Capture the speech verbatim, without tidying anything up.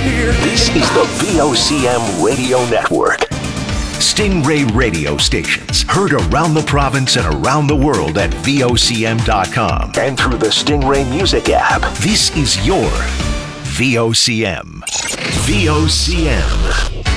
here. This is the V O C M Radio Network. Stingray radio stations heard around the province and around the world at V O C M dot com and through the Stingray Music app. This is your V O C M. V O C M.